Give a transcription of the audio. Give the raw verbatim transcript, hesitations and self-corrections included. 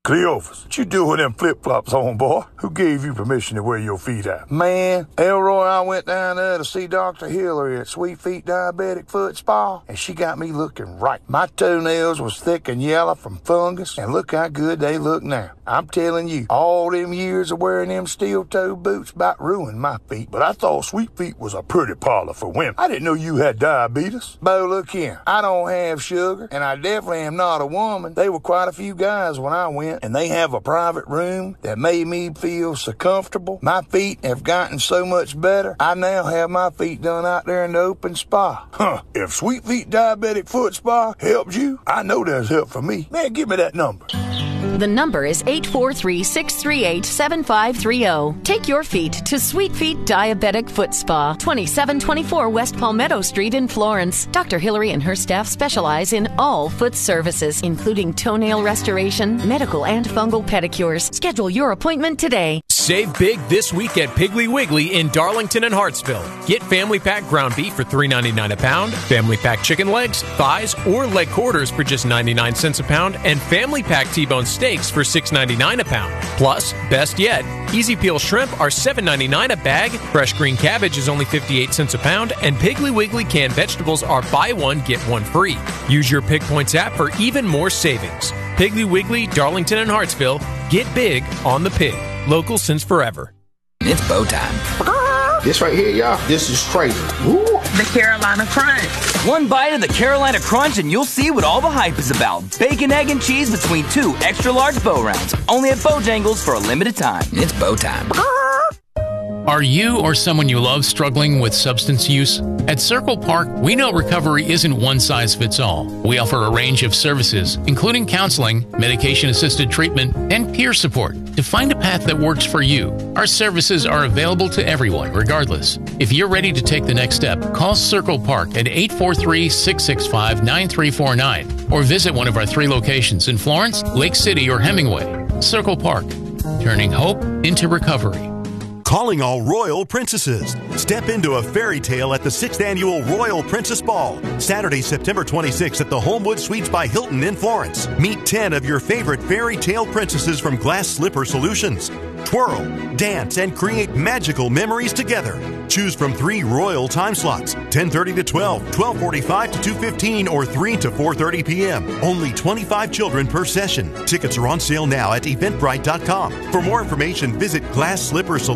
Cleophas, what you doing with them flip-flops on, boy? Who gave you permission to wear your feet out? Man, Elroy, I went down there to see Doctor Hillary at Sweet Feet Diabetic Foot Spa, and she got me looking right. My toenails was thick and yellow from fungus, and look how good they look now. I'm telling you, all them years of wearing them steel-toe boots about ruined my feet, but I thought Sweet Feet was a pretty parlor for women. I didn't know you had diabetes. Bo, look here. I don't have sugar, and I definitely am not a woman. There were quite a few guys when I went, and they have a private room that made me feel so comfortable. My feet have gotten so much better. I now have my feet done out there in the open spa. Huh. If Sweet Feet Diabetic Foot Spa helped you, I know there's help for me. Man, give me that number. The number is eight four three, six three eight, seven five three zero. Take your feet to Sweet Feet Diabetic Foot Spa, twenty-seven twenty-four West Palmetto Street in Florence. Doctor Hillary and her staff specialize in all foot services, including toenail restoration, medical and fungal pedicures. Schedule your appointment today. Save big this week at Piggly Wiggly in Darlington and Hartsville. Get family pack ground beef for three ninety-nine a pound, family pack chicken legs, thighs, or leg quarters for just ninety-nine cents a pound, and family pack T-bone steaks for six ninety-nine a pound. Plus, best yet, Easy Peel shrimp are seven ninety-nine a bag, fresh green cabbage is only fifty-eight cents a pound, and Piggly Wiggly canned vegetables are buy one, get one free. Use your Pig Points app for even more savings. Piggly Wiggly, Darlington and Hartsville. Get big on the pig. Local since forever. It's bow time. This right here, y'all, this is crazy. Woo. The Carolina Crunch. One bite of the Carolina Crunch and you'll see what all the hype is about. Bacon, egg, and cheese between two extra large bow rounds. Only at Bojangles for a limited time. It's bow time. Are you or someone you love struggling with substance use? At Circle Park, we know recovery isn't one size fits all. We offer a range of services, including counseling, medication-assisted treatment, and peer support to find a path that works for you. Our services are available to everyone, regardless. If you're ready to take the next step, call Circle Park at eight four three, six six five, nine three four nine or visit one of our three locations in Florence, Lake City, or Hemingway. Circle Park, turning hope into recovery. Calling all royal princesses. Step into a fairy tale at the sixth Annual Royal Princess Ball, Saturday, September twenty-sixth at the Homewood Suites by Hilton in Florence. Meet ten of your favorite fairy tale princesses from Glass Slipper Solutions. Twirl, dance, and create magical memories together. Choose from three royal time slots, ten thirty to twelve, twelve forty-five to two fifteen, or three to four thirty p.m. Only twenty-five children per session. Tickets are on sale now at eventbrite dot com. For more information, visit Glass Slipper Solutions.